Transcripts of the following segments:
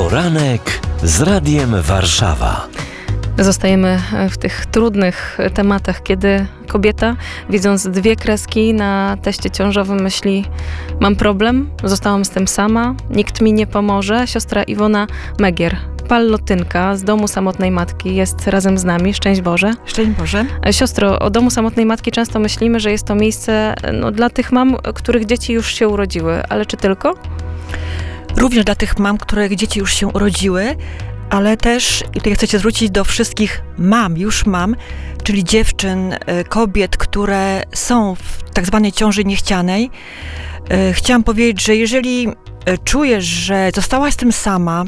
Poranek z Radiem Warszawa. Zostajemy w tych trudnych tematach, kiedy kobieta, widząc 2 kreski na teście ciążowym, myśli: mam problem, zostałam z tym sama, nikt mi nie pomoże. Siostra Iwona Megier, Pallotynka z Domu Samotnej Matki, jest razem z nami. Szczęść Boże. Szczęść Boże. Siostro, o Domu Samotnej Matki często myślimy, że jest to miejsce dla tych mam, których dzieci już się urodziły, ale czy tylko? Również dla tych mam, których dzieci już się urodziły, ale też, i tutaj chcę się zwrócić do wszystkich mam, czyli dziewczyn, kobiet, które są w tak zwanej ciąży niechcianej. Chciałam powiedzieć, że jeżeli czujesz, że zostałaś z tym sama,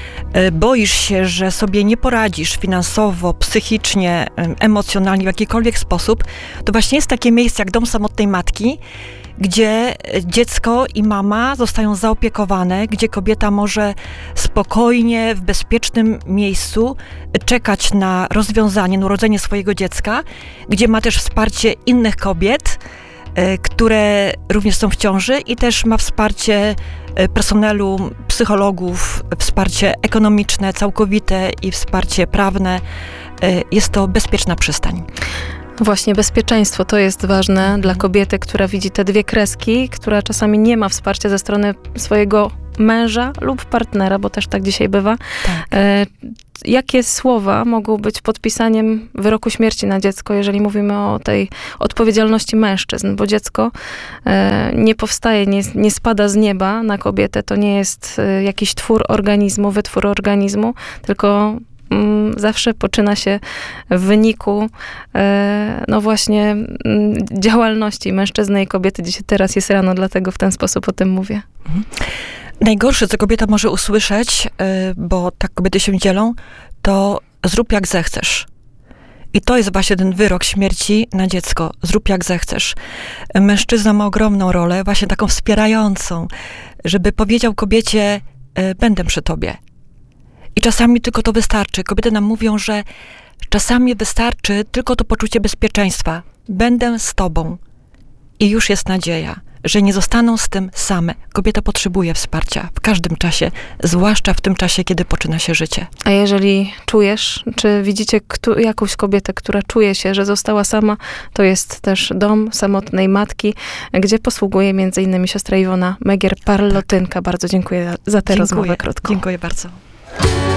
boisz się, że sobie nie poradzisz finansowo, psychicznie, emocjonalnie, w jakikolwiek sposób, to właśnie jest takie miejsce jak Dom Samotnej Matki, gdzie dziecko i mama zostają zaopiekowane, gdzie kobieta może spokojnie, w bezpiecznym miejscu czekać na rozwiązanie, na urodzenie swojego dziecka, gdzie ma też wsparcie innych kobiet, które również są w ciąży, i też ma wsparcie personelu, psychologów, wsparcie ekonomiczne, całkowite i wsparcie prawne. Jest to bezpieczna przystań. Właśnie bezpieczeństwo to jest ważne dla kobiety, która widzi te 2 kreski, która czasami nie ma wsparcia ze strony swojego męża lub partnera, bo też tak dzisiaj bywa. Tak. Jakie słowa mogą być podpisaniem wyroku śmierci na dziecko, jeżeli mówimy o tej odpowiedzialności mężczyzn? Bo dziecko nie powstaje, nie spada z nieba na kobietę. To nie jest jakiś wytwór organizmu, tylko zawsze poczyna się w wyniku właśnie działalności mężczyzny i kobiety. Dzisiaj teraz jest rano, dlatego w ten sposób o tym mówię. Najgorsze, co kobieta może usłyszeć, bo tak kobiety się dzielą, to zrób jak zechcesz. I to jest właśnie ten wyrok śmierci na dziecko. Zrób jak zechcesz. Mężczyzna ma ogromną rolę, właśnie taką wspierającą, żeby powiedział kobiecie: będę przy tobie. I czasami tylko to wystarczy. Kobiety nam mówią, że czasami wystarczy tylko to poczucie bezpieczeństwa. Będę z tobą. I już jest nadzieja, że nie zostaną z tym same. Kobieta potrzebuje wsparcia w każdym czasie, zwłaszcza w tym czasie, kiedy poczyna się życie. A jeżeli czujesz, czy widzicie jakąś kobietę, która czuje się, że została sama, to jest też Dom Samotnej Matki, gdzie posługuje m.in. siostra Iwona Megier, Pallotynka. Bardzo dziękuję za tę rozmowę krótką. Dziękuję bardzo.